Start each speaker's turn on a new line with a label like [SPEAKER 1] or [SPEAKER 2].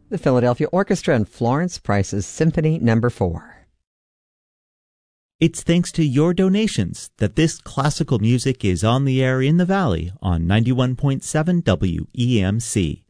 [SPEAKER 1] the Philadelphia Orchestra and Florence Price's Symphony No. 4.
[SPEAKER 2] It's thanks to your donations that this classical music is on the air in the Valley on 91.7 WEMC.